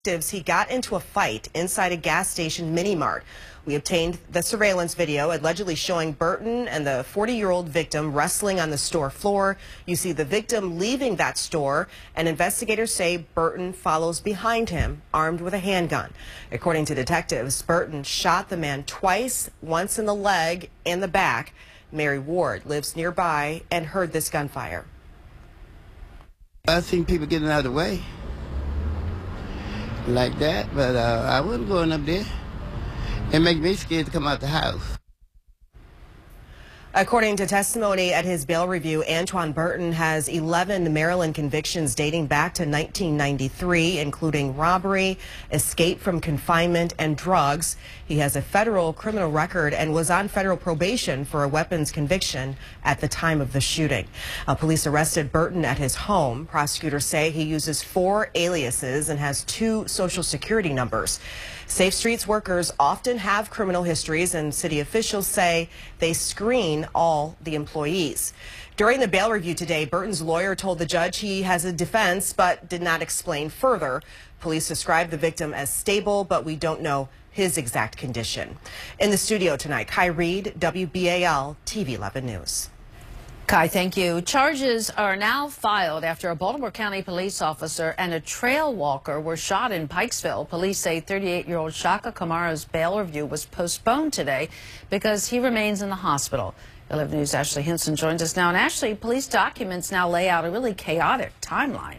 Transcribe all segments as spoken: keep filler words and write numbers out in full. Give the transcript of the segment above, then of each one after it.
He got into a fight inside a gas station mini mart. We obtained the surveillance video allegedly showing Burton and the forty-year-old victim wrestling on the store floor. You see the victim leaving that store, and investigators say Burton follows behind him, armed with a handgun. According to detectives, Burton shot the man twice, once in the leg and the back. Mary Ward lives nearby and heard this gunfire. I've seen people getting out of the way like that, but uh, I wasn't going up there. It makes me scared to come out the house. According to testimony at his bail review, Antwan Burton has eleven Maryland convictions dating back to nineteen ninety-three, including robbery, escape from confinement, and drugs. He has a federal criminal record and was on federal probation for a weapons conviction at the time of the shooting. Uh, police arrested Burton at his home. Prosecutors say he uses four aliases and has two social security numbers. Safe Streets workers often have criminal histories, and city officials say they screen all the employees. During the bail review today, Burton's lawyer told the judge he has a defense but did not explain further. Police described the victim as stable, but we don't know his exact condition. In the studio tonight, Kai Reed, W B A L T V eleven News. Kai, thank you. Charges are now filed after a Baltimore County police officer and a trail walker were shot in Pikesville. Police say thirty-eight-year-old Shaka Kamara's bail review was postponed today because he remains in the hospital. eleven News' Ashley Hinson joins us now. And Ashley, police documents now lay out a really chaotic timeline.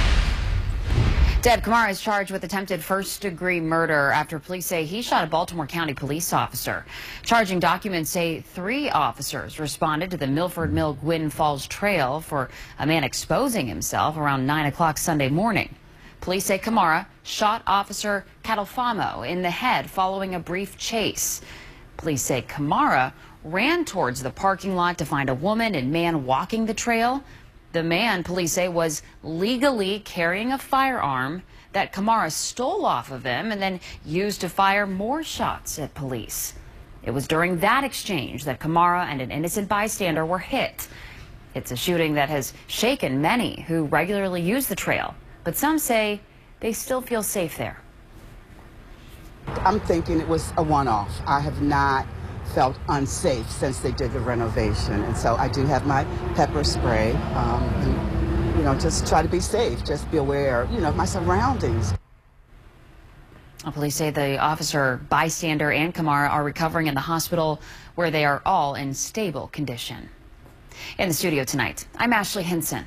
Deb, Kamara is charged with attempted first-degree murder after police say he shot a Baltimore County police officer. Charging documents say three officers responded to the Milford Mill Gwynn Falls Trail for a man exposing himself around nine o'clock Sunday morning. Police say Kamara shot Officer Catalfamo in the head following a brief chase. Police say Kamara ran towards the parking lot to find a woman and man walking the trail. The man, police say, was legally carrying a firearm that Kamara stole off of him and then used to fire more shots at police. It was during that exchange that Kamara and an innocent bystander were hit. It's a shooting that has shaken many who regularly use the trail, but some say they still feel safe there. I'm thinking it was a one-off. I have not felt unsafe since they did the renovation, and so I do have my pepper spray, um, and, you know, just try to be safe, just be aware, you know, of my surroundings. Police say the officer, bystander, and Kamara are recovering in the hospital, where they are all in stable condition. In the studio tonight, I'm Ashley Hinson.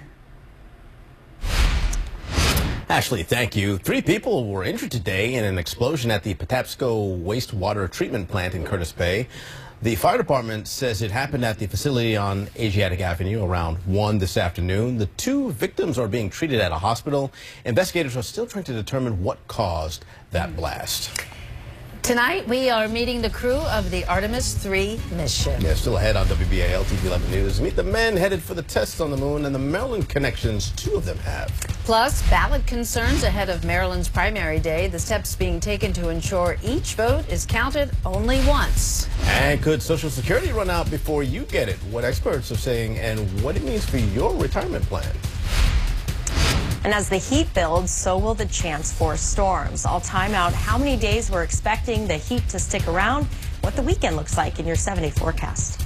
Ashley, thank you. Three people were injured today in an explosion at the Patapsco wastewater treatment plant in Curtis Bay. The fire department says it happened at the facility on Asiatic Avenue around one this afternoon. The two victims are being treated at a hospital. Investigators are still trying to determine what caused that blast. Tonight, we are meeting the crew of the Artemis three mission. Yeah, still ahead on W B A L T V eleven News. Meet the men headed for the tests on the moon and the Maryland connections two of them have. Plus, ballot concerns ahead of Maryland's primary day. The steps being taken to ensure each vote is counted only once. And could Social Security run out before you get it? What experts are saying and what it means for your retirement plan. And as the heat builds, so will the chance for storms. I'll time out how many days we're expecting the heat to stick around, what the weekend looks like in your seven-day forecast.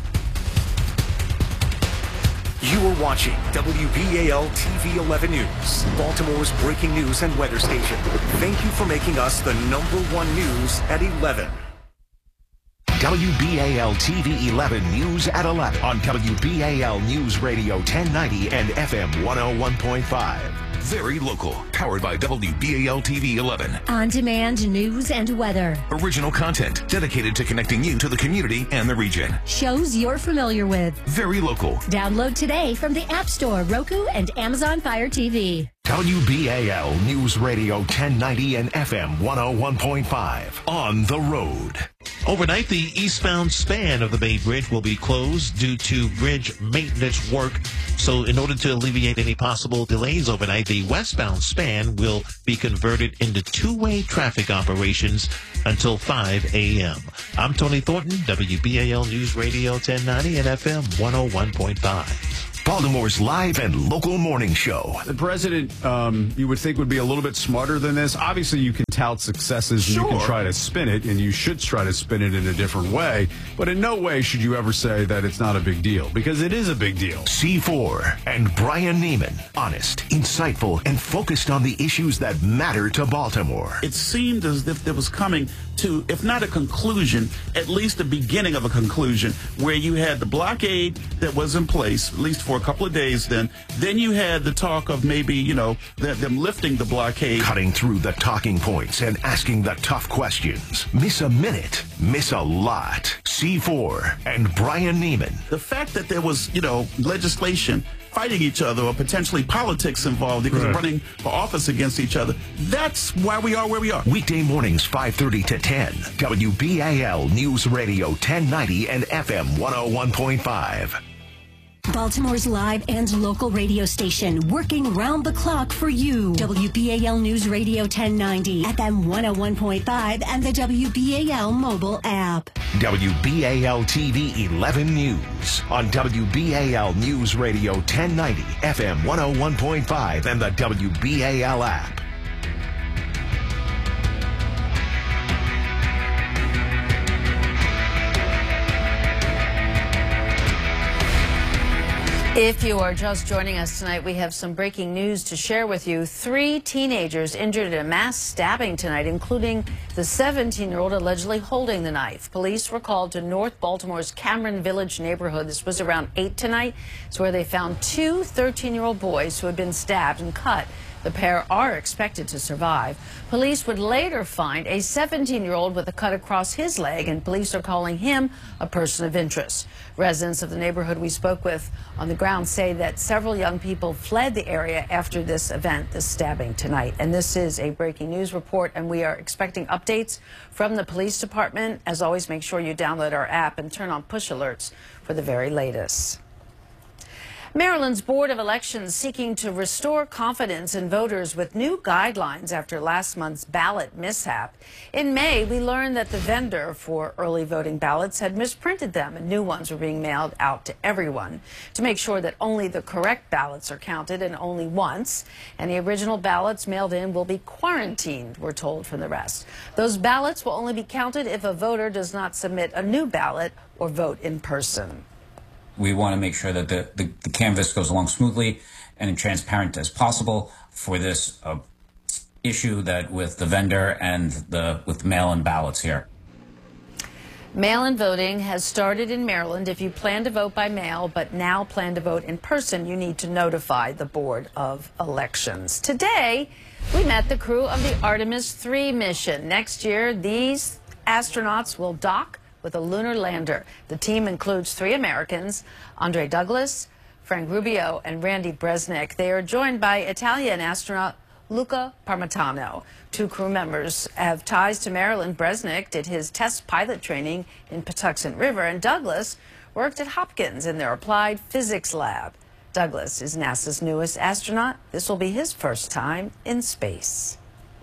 You are watching W B A L T V eleven News, Baltimore's breaking news and weather station. Thank you for making us the number one news at eleven. W B A L T V eleven News at eleven on W B A L News Radio ten ninety and F M one oh one point five. Very local, powered by W B A L T V eleven. On-demand news and weather. Original content dedicated to connecting you to the community and the region. Shows you're familiar with. Very local. Download today from the App Store, Roku, and Amazon Fire T V. W B A L News Radio ten ninety and F M one oh one point five. On the road. Overnight, the eastbound span of the Bay Bridge will be closed due to bridge maintenance work. So in order to alleviate any possible delays overnight, the westbound span will be converted into two-way traffic operations until five a m I'm Tony Thornton, W B A L News Radio ten ninety and F M one oh one point five. Baltimore's live and local morning show. The president, um, you would think, would be a little bit smarter than this. Obviously, you can tout successes Sure. and you can try to spin it, and you should try to spin it in a different way. But in no way should you ever say that it's not a big deal, because it is a big deal. C four and Brian Neiman. Honest, insightful, and focused on the issues that matter to Baltimore. It seemed as if there was coming to, if not a conclusion, at least the beginning of a conclusion, where you had the blockade that was in place, at least for a couple of days then. Then you had the talk of maybe, you know, them, them lifting the blockade. Cutting through the talking points and asking the tough questions. Miss a minute, miss a lot. C four and Brian Neiman. The fact that there was, you know, legislation fighting each other or potentially politics involved because Right. of running for office against each other, that's why we are where we are. Weekday mornings, five thirty to ten. W B A L News Radio ten ninety and F M one oh one point five. Baltimore's live and local radio station, working round the clock for you. W B A L News Radio ten ninety, F M one oh one point five, and the W B A L mobile app. W B A L T V eleven News on W B A L News Radio ten ninety, F M one oh one point five, and the W B A L app. If you are just joining us tonight, we have some breaking news to share with you. Three teenagers injured in a mass stabbing tonight, including the seventeen-year-old allegedly holding the knife. Police were called to North Baltimore's Cameron Village neighborhood. This was around eight tonight. It's where they found two thirteen-year-old boys who had been stabbed and cut. The pair are expected to survive. Police would later find a seventeen-year-old with a cut across his leg, and police are calling him a person of interest. Residents of the neighborhood we spoke with on the ground say that several young people fled the area after this event, this stabbing tonight. And this is a breaking news report, and we are expecting updates from the police department. As always, make sure you download our app and turn on push alerts for the very latest. Maryland's Board of Elections seeking to restore confidence in voters with new guidelines after last month's ballot mishap. In May, we learned that the vendor for early voting ballots had misprinted them, and new ones were being mailed out to everyone to make sure that only the correct ballots are counted and only once. And the original ballots mailed in will be quarantined, we're told, from the rest. Those ballots will only be counted if a voter does not submit a new ballot or vote in person. We want to make sure that the, the, the canvass goes along smoothly and as transparent as possible for this uh, issue that with the vendor and the with mail-in ballots here. Mail-in voting has started in Maryland. If you plan to vote by mail but now plan to vote in person, you need to notify the Board of Elections. Today, we met the crew of the Artemis three mission. Next year, these astronauts will dock with a lunar lander. The team includes three Americans, Andre Douglas, Frank Rubio, and Randy Bresnik. They are joined by Italian astronaut Luca Parmitano. Two crew members have ties to Maryland. Bresnik did his test pilot training in Patuxent River, and Douglas worked at Hopkins in their applied physics lab. Douglas is NASA's newest astronaut. This will be his first time in space.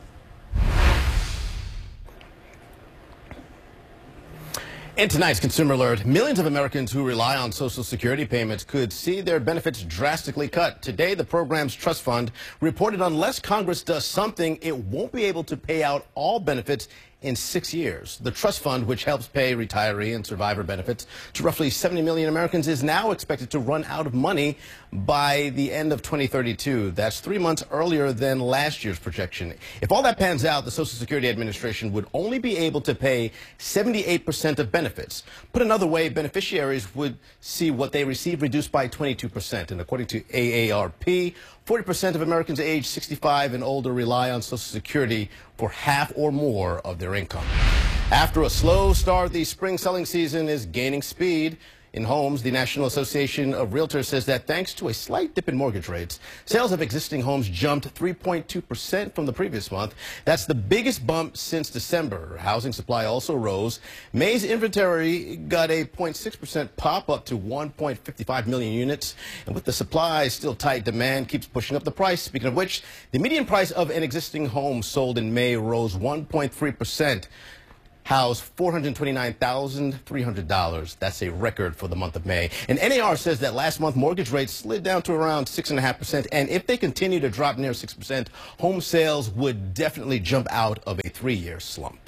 In tonight's Consumer Alert, millions of Americans who rely on Social Security payments could see their benefits drastically cut. Today, the program's trust fund reported unless Congress does something, it won't be able to pay out all benefits in six years. The trust fund, which helps pay retiree and survivor benefits to roughly seventy million Americans, is now expected to run out of money by the end of twenty thirty-two. That's three months earlier than last year's projection. If all that pans out, the Social Security Administration would only be able to pay seventy-eight percent of benefits. Put another way, beneficiaries would see what they receive reduced by twenty-two percent. And according to A A R P, forty percent of Americans aged sixty-five and older rely on Social Security for half or more of their income. After a slow start, the spring selling season is gaining speed. In homes, the National Association of Realtors says that thanks to a slight dip in mortgage rates, sales of existing homes jumped three point two percent from the previous month. That's the biggest bump since December. Housing supply also rose. May's inventory got a zero point six percent pop up to one point five five million units. And with the supply still tight, demand keeps pushing up the price. Speaking of which, the median price of an existing home sold in May rose one point three percent. housed four hundred twenty-nine thousand three hundred dollars. That's a record for the month of May. And N A R says that last month mortgage rates slid down to around six point five percent. And if they continue to drop near six percent, home sales would definitely jump out of a three-year slump.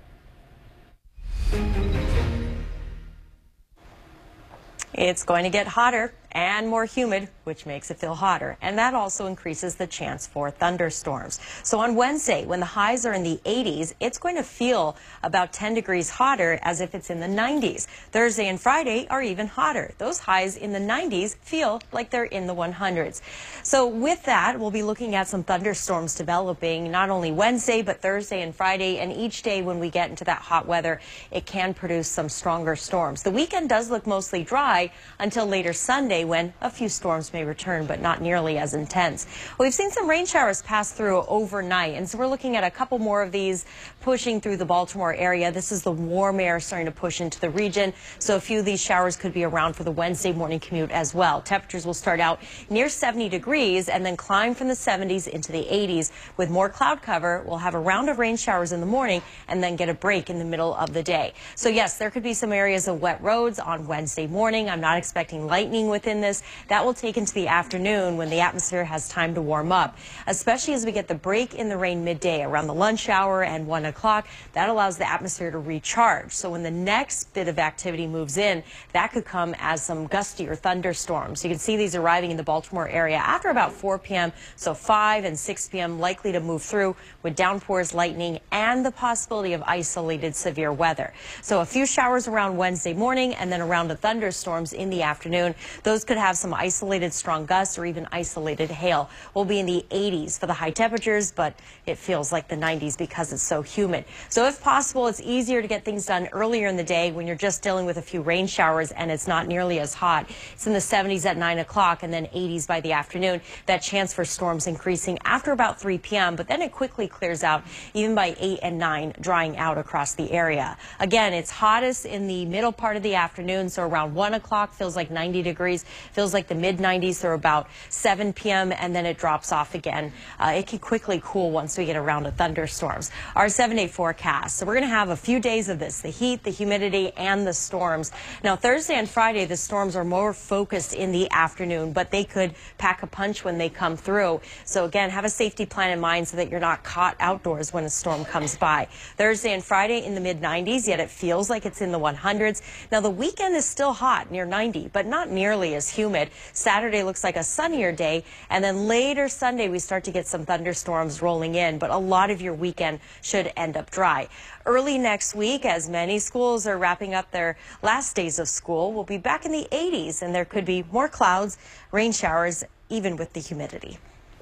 It's going to get hotter and more humid, which makes it feel hotter. And that also increases the chance for thunderstorms. So on Wednesday, when the highs are in the eighties, it's going to feel about ten degrees hotter as if it's in the nineties. Thursday and Friday are even hotter. Those highs in the nineties feel like they're in the hundreds. So with that, we'll be looking at some thunderstorms developing not only Wednesday, but Thursday and Friday. And each day when we get into that hot weather, it can produce some stronger storms. The weekend does look mostly dry until later Sunday, when a few storms may return, but not nearly as intense. We've seen some rain showers pass through overnight, and so we're looking at a couple more of these pushing through the Baltimore area. This is the warm air starting to push into the region, so a few of these showers could be around for the Wednesday morning commute as well. Temperatures will start out near seventy degrees and then climb from the seventies into the eighties. With more cloud cover, we'll have a round of rain showers in the morning and then get a break in the middle of the day. So yes, there could be some areas of wet roads on Wednesday morning. I'm not expecting lightning within this. That will take into the afternoon when the atmosphere has time to warm up, especially as we get the break in the rain midday around the lunch hour and one o'clock. That allows the atmosphere to recharge. So when the next bit of activity moves in, that could come as some gusty or thunderstorms. You can see these arriving in the Baltimore area after about four p m So five and six p m likely to move through with downpours, lightning, and the possibility of isolated severe weather. So a few showers around Wednesday morning and then around the thunderstorms in the afternoon. Those could have some isolated strong gusts or even isolated hail. We'll be in the eighties for the high temperatures, but it feels like the nineties because it's so humid. So if possible, it's easier to get things done earlier in the day when you're just dealing with a few rain showers and it's not nearly as hot. It's in the seventies at nine o'clock and then eighties by the afternoon. That chance for storms increasing after about three p m, but then it quickly clears out even by eight and nine, drying out across the area. Again, it's hottest in the middle part of the afternoon, so around one o'clock feels like ninety degrees. Feels like the mid nineties or about seven p m and then it drops off again. Uh, it can quickly cool once we get around to thunderstorms. Our seven-day forecast. So we're going to have a few days of this, the heat, the humidity, and the storms. Now, Thursday and Friday, the storms are more focused in the afternoon, but they could pack a punch when they come through. So again, have a safety plan in mind so that you're not caught outdoors when a storm comes by. Thursday and Friday in the mid nineties, yet it feels like it's in the hundreds. Now, the weekend is still hot, near ninety, but not nearly as humid. Saturday looks like a sunnier day, and then later Sunday we start to get some thunderstorms rolling in, but a lot of your weekend should end up dry. Early next week, as many schools are wrapping up their last days of school, we'll be back in the eighties, and there could be more clouds, rain showers, even with the humidity.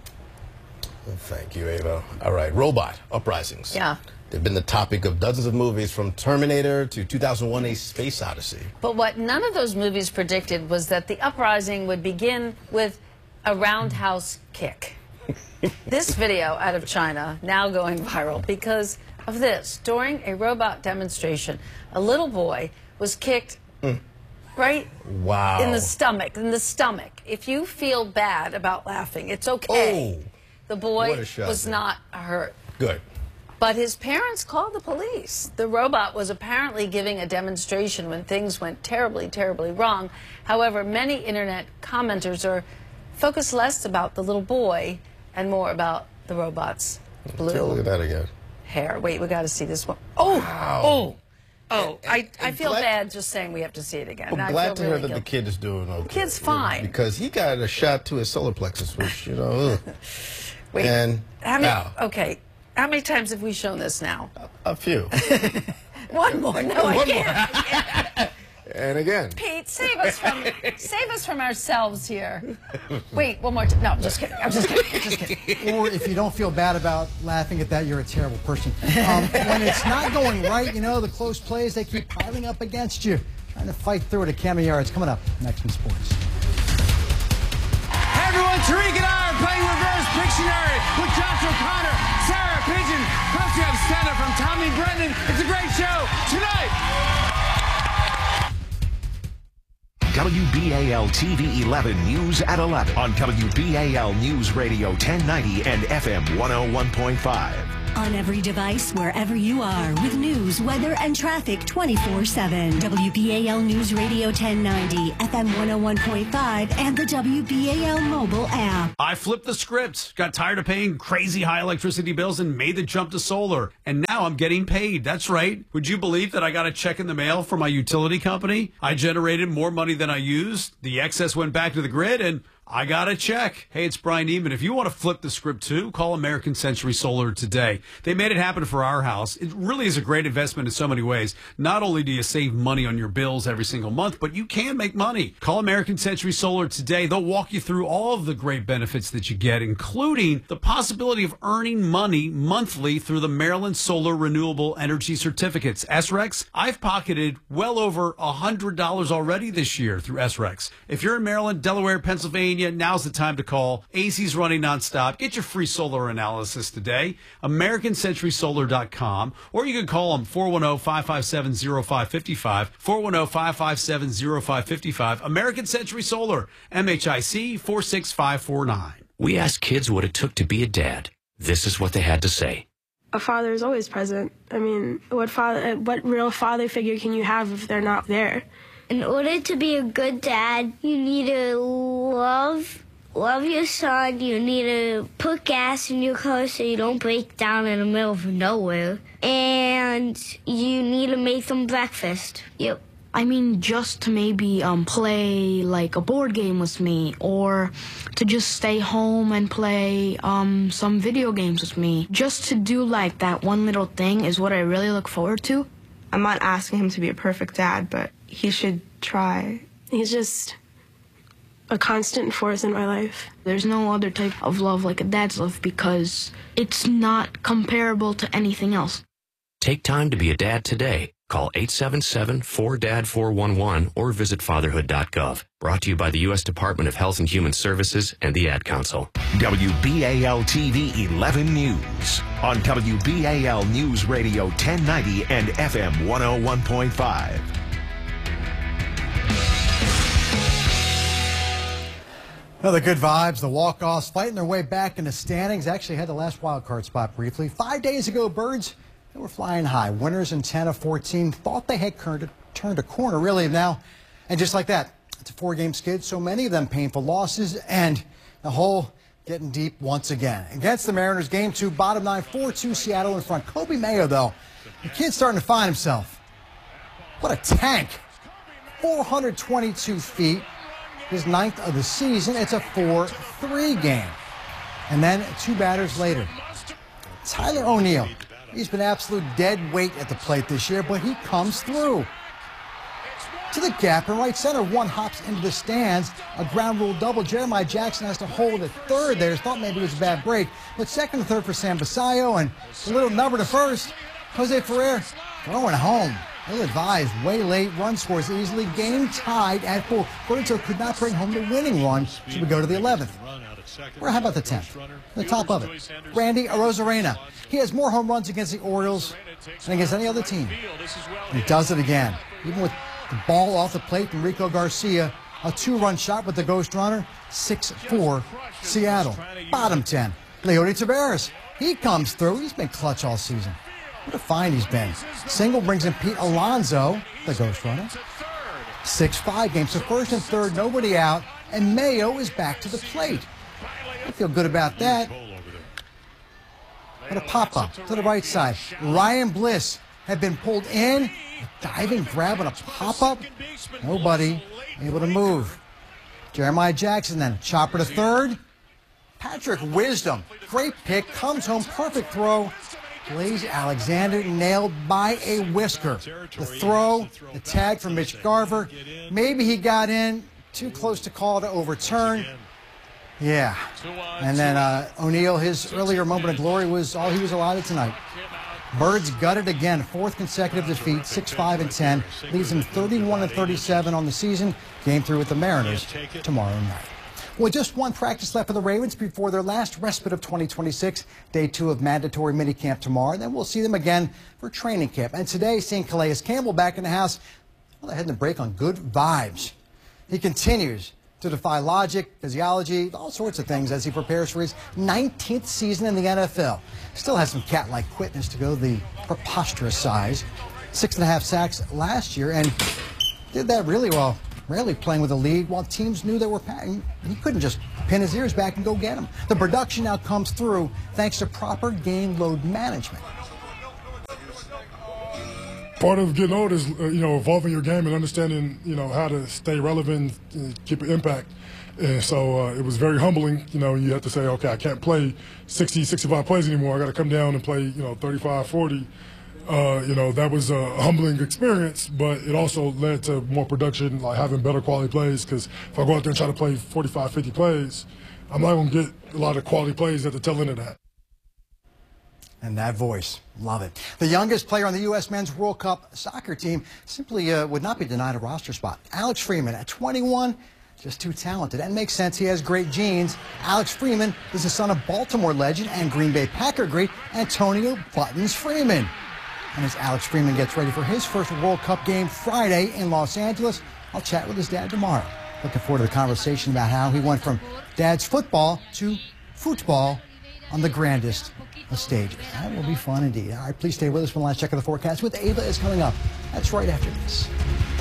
Well, thank you, Ava. All right, robot uprisings. Yeah. They've been the topic of dozens of movies, from Terminator to two thousand one: A Space Odyssey. But what none of those movies predicted was that the uprising would begin with a roundhouse kick. This video out of China now going viral because of this. During a robot demonstration, a little boy was kicked mm. right wow. in the stomach. In the stomach. If you feel bad about laughing, it's okay. Oh, the boy shot, was man. not hurt. Good. But his parents called the police. The robot was apparently giving a demonstration when things went terribly, terribly wrong. However, many internet commenters are focused less about the little boy and more about the robot's blue Take a look at that again. hair. Wait, we got to see this one. Oh, wow. oh, oh! I, I feel glad, bad just saying we have to see it again. I'm I glad to really hear that guilty. the kid is doing okay. The kid's you know, fine. because he got a shot to his solar plexus, which, you know, ugh. Wait, and how many, ow. okay, how many times have we shown this now? A, a few. One more. No, I One can't. more. And again. Pete, save us from save us from ourselves here. Wait, one more time. No, I'm just kidding. I'm just kidding. I'm just kidding. Or if you don't feel bad about laughing at that, you're a terrible person. Um, when it's not going right, you know, the close plays, they keep piling up against you. Trying to fight through it at Cammy Yards. Coming up next in sports. Hey everyone, Tariq and I are playing Reverse Pictionary with Josh O'Connor, Sarah Pigeon. Plus we have stand-up from Tommy Brennan. It's a great show tonight. W B A L T V eleven News at eleven on W B A L News Radio ten ninety and F M one oh one point five. On every device, wherever you are, with news, weather, and traffic twenty-four seven. W B A L News Radio ten ninety, F M one oh one point five, and the W B A L mobile app. I flipped the script, got tired of paying crazy high electricity bills, and made the jump to solar. And now I'm getting paid. That's right. Would you believe that I got a check in the mail from my utility company? I generated more money than I used. The excess went back to the grid, and I got a check. Hey, it's Brian Neiman. If you want to flip the script too, call American Century Solar today. They made it happen for our house. It really is a great investment in so many ways. Not only do you save money on your bills every single month, but you can make money. Call American Century Solar today. They'll walk you through all of the great benefits that you get, including the possibility of earning money monthly through the Maryland Solar Renewable Energy Certificates. S R E C, I've pocketed well over one hundred dollars already this year through S R E C. If you're in Maryland, Delaware, Pennsylvania, now's the time to call. A C's running nonstop. Get your free solar analysis today. American Century Solar dot com. Or you can call them four one zero, five five seven, zero five five five. four one zero, five five seven, zero five five five. American Century Solar. M H I C four six five four nine. We asked kids what it took to be a dad. This is what they had to say. A father is always present. I mean, what father, what real father figure can you have if they're not there? In order to be a good dad, you need to love, love your son. You need to put gas in your car so you don't break down in the middle of nowhere. And you need to make them breakfast. Yep. I mean, just to maybe um, play like a board game with me, or to just stay home and play um, some video games with me. Just to do like that one little thing is what I really look forward to. I'm not asking him to be a perfect dad, but he should try. He's just a constant force in my life. There's no other type of love like a dad's love because it's not comparable to anything else. Take time to be a dad today. Call eight seven seven, four D A D four one one or visit fatherhood dot gov. Brought to you by the U S Department of Health and Human Services and the Ad Council. W B A L T V eleven News on W B A L News Radio ten ninety and F M one oh one point five. Well, the good vibes, the walk-offs, fighting their way back in the standings. Actually had the last wild card spot briefly. Five days ago, Birds, they were flying high. Winners in ten of fourteen. Thought they had turned a corner, really, now. And just like that, it's a four-game skid. So many of them painful losses. And the hole getting deep once again. Against the Mariners, game two, bottom nine, four two Seattle in front. Kobe Mayo, though, the kid's starting to find himself. What a tank. four hundred twenty-two feet. His ninth of the season. It's a four three game. And then two batters later, Tyler O'Neill. He's been absolute dead weight at the plate this year, but he comes through. To the gap in right center, one hops into the stands. A ground rule double. Jeremiah Jackson has to hold at third there. Thought maybe it was a bad break. But second and third for Sam Basayo, and a little number to first. Jose Ferrer throwing home. Ill-advised, way late, run scores easily, game tied at full. Birdsville could not bring home the winning run, so we go to the eleventh. Or how about the tenth? The top of it. Randy Arozarena. He has more home runs against the Orioles than against any other team. He does it again. Even with the ball off the plate from Rico Garcia, a two-run shot with the ghost runner, six four Seattle. Bottom ten. Leody Taveras. He comes through. He's been clutch all season. What a find he's been. Single brings in Pete Alonso, the ghost runner. six five game. So first and third, nobody out, and Mayo is back to the plate. I feel good about that. What a pop-up to the right side. Ryan Bliss had been pulled in, diving grab on a pop-up. Nobody able to move. Jeremiah Jackson then, chopper to third. Patrick Wisdom, great pick, comes home, perfect throw. Blaze Alexander nailed by a whisker. The throw, the tag from Mitch Garver. Maybe he got in, too close to call to overturn. Yeah. And then uh, O'Neill, his earlier moment of glory was all he was allotted tonight. Birds gutted again, fourth consecutive defeat, six five and ten, leaves him thirty-one and thirty-seven on the season. Game through with the Mariners tomorrow night. Well, just one practice left for the Ravens before their last respite of twenty twenty-six. Day two of mandatory minicamp tomorrow. Then we'll see them again for training camp. And today, seeing Calais Campbell back in the house, well, they're heading to break on good vibes. He continues to to defy logic, physiology, all sorts of things as he prepares for his nineteenth season in the N F L. Still has some cat-like quickness to go the preposterous size. Six and a half sacks last year, and did that really well, rarely playing with the lead while teams knew they were packing. He couldn't just pin his ears back and go get them. The production now comes through thanks to proper game load management. Part of getting old is, uh, you know, evolving your game and understanding, you know, how to stay relevant, and keep an impact. And so uh, it was very humbling. You know, you have to say, okay, I can't play sixty, sixty-five plays anymore. I got to come down and play, you know, thirty-five, forty. Uh, you know, that was a humbling experience, but it also led to more production, like having better quality plays. Because if I go out there and try to play forty-five, fifty plays, I'm not going to get a lot of quality plays at the tail end of that. And that voice, love it. The youngest player on the U S Men's World Cup soccer team simply uh, would not be denied a roster spot. Alex Freeman, at twenty-one, just too talented. And makes sense, he has great genes. Alex Freeman is the son of Baltimore legend and Green Bay Packer great Antonio Buttons Freeman. And as Alex Freeman gets ready for his first World Cup game Friday in Los Angeles, I'll chat with his dad tomorrow. Looking forward to the conversation about how he went from dad's football to football on the grandest of stages. That will be fun indeed. All right, please stay with us. One last check of the forecast with Ava is coming up. That's right after this.